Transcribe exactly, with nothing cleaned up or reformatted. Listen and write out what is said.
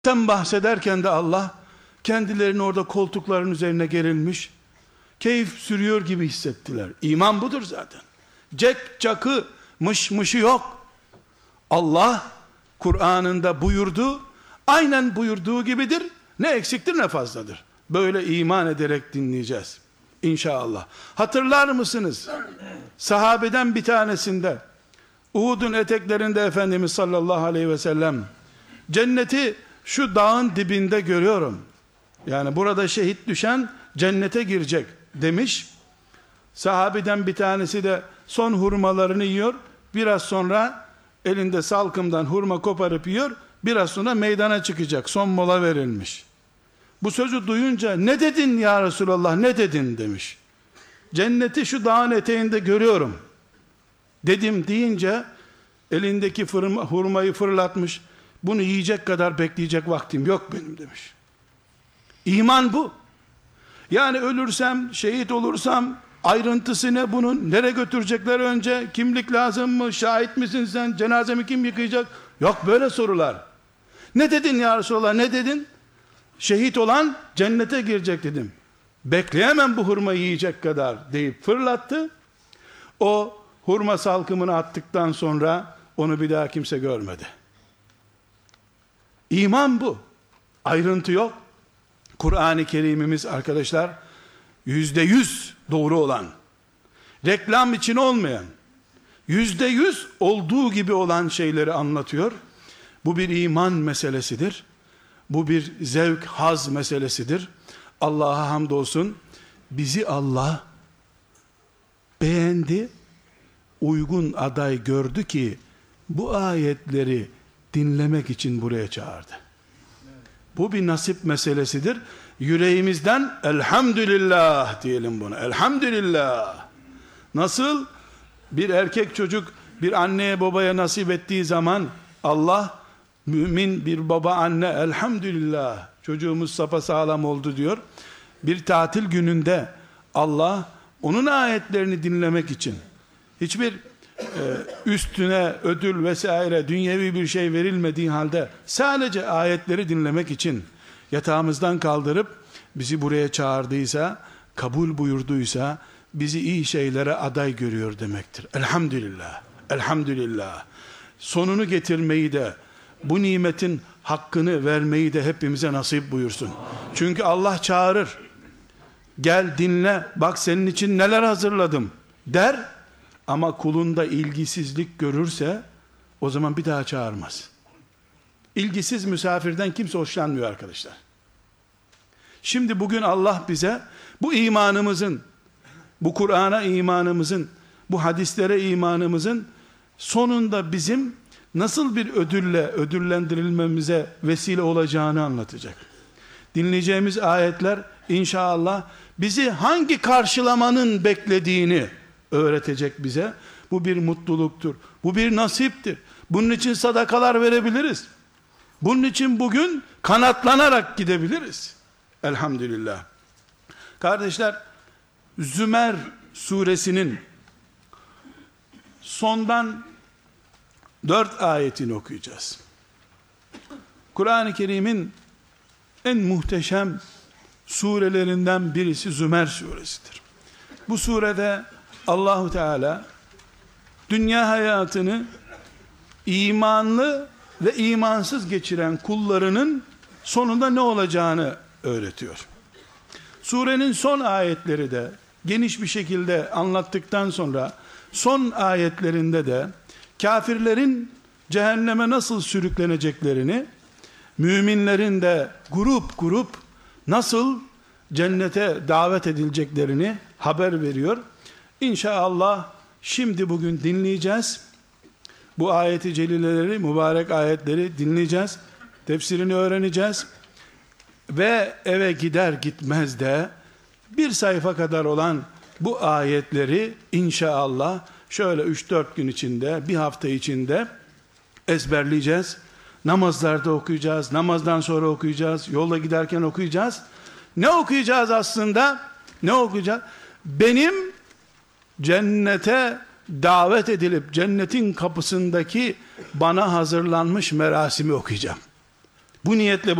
Sen bahsederken de Allah kendilerini orada koltukların üzerine gerilmiş, keyif sürüyor gibi hissettiler. İman budur zaten. Cek cakı, mış mışı yok. Allah Kur'an'ında buyurdu, aynen buyurduğu gibidir. Ne eksiktir ne fazladır. Böyle iman ederek dinleyeceğiz İnşallah. Hatırlar mısınız? Sahabeden bir tanesinde Uhud'un eteklerinde Efendimiz sallallahu aleyhi ve sellem cenneti şu dağın dibinde görüyorum. Yani burada şehit düşen cennete girecek demiş. Sahabeden bir tanesi de son hurmalarını yiyor. Biraz sonra elinde salkımdan hurma koparıp yiyor. Biraz sonra meydana çıkacak. Son mola verilmiş. Bu sözü duyunca ne dedin ya Resulallah, ne dedin demiş. Cenneti şu dağın eteğinde görüyorum dedim deyince elindeki fırma, hurmayı fırlatmış. Bunu yiyecek kadar bekleyecek vaktim yok benim demiş. İman bu. Yani ölürsem, şehit olursam ayrıntısı ne bunun? Nereye götürecekler önce? Kimlik lazım mı? Şahit misin sen? Cenazemi kim yıkayacak? Yok böyle sorular. Ne dedin ya Resulallah, ne dedin? Şehit olan cennete girecek dedim. Bekleyemem bu hurmayı yiyecek kadar deyip fırlattı. O hurma salkımını attıktan sonra onu bir daha kimse görmedi. İman bu. Ayrıntı yok. Kur'an-ı Kerim'imiz arkadaşlar yüzde yüz doğru olan, reklam için olmayan, yüzde yüz olduğu gibi olan şeyleri anlatıyor. Bu bir iman meselesidir. Bu bir zevk, haz meselesidir. Allah'a hamdolsun bizi Allah beğendi, uygun aday gördü ki bu ayetleri dinlemek için buraya çağırdı. Bu bir nasip meselesidir. Yüreğimizden elhamdülillah diyelim buna. Elhamdülillah. Nasıl bir erkek çocuk bir anneye babaya nasip ettiği zaman Allah mümin bir baba anne elhamdülillah çocuğumuz sapasağlam oldu diyor. Bir tatil gününde Allah onun ayetlerini dinlemek için hiçbir üstüne ödül vesaire dünyevi bir şey verilmediği halde sadece ayetleri dinlemek için yatağımızdan kaldırıp bizi buraya çağırdıysa, kabul buyurduysa bizi iyi şeylere aday görüyor demektir. Elhamdülillah. Elhamdülillah. Sonunu getirmeyi de bu nimetin hakkını vermeyi de hepimize nasip buyursun. Çünkü Allah çağırır. Gel dinle, bak senin için neler hazırladım der. Ama kulunda ilgisizlik görürse o zaman bir daha çağırmaz. İlgisiz misafirden kimse hoşlanmıyor arkadaşlar. Şimdi bugün Allah bize bu imanımızın, bu Kur'an'a imanımızın, bu hadislere imanımızın sonunda bizim nasıl bir ödülle ödüllendirilmemize vesile olacağını anlatacak. Dinleyeceğimiz ayetler inşallah bizi hangi karşılamanın beklediğini öğretecek bize. Bu bir mutluluktur. Bu bir nasiptir. Bunun için sadakalar verebiliriz. Bunun için bugün kanatlanarak gidebiliriz. Elhamdülillah. Kardeşler, Zümer suresinin sondan dört ayetini okuyacağız. Kur'an-ı Kerim'in en muhteşem surelerinden birisi Zümer suresidir. Bu surede Allahu Teala dünya hayatını imanlı ve imansız geçiren kullarının sonunda ne olacağını öğretiyor. Surenin son ayetleri de geniş bir şekilde anlattıktan sonra son ayetlerinde de kafirlerin cehenneme nasıl sürükleneceklerini, müminlerin de grup grup nasıl cennete davet edileceklerini haber veriyor. İnşallah şimdi bugün dinleyeceğiz. Bu ayeti celileleri, mübarek ayetleri dinleyeceğiz. Tefsirini öğreneceğiz. Ve eve gider gitmez de bir sayfa kadar olan bu ayetleri inşallah şöyle üç dört gün içinde, bir hafta içinde ezberleyeceğiz. Namazlarda okuyacağız, namazdan sonra okuyacağız, yolda giderken okuyacağız. Ne okuyacağız aslında? Ne okuyacağız? Benim cennete davet edilip cennetin kapısındaki bana hazırlanmış merasimi okuyacağım. Bu niyetle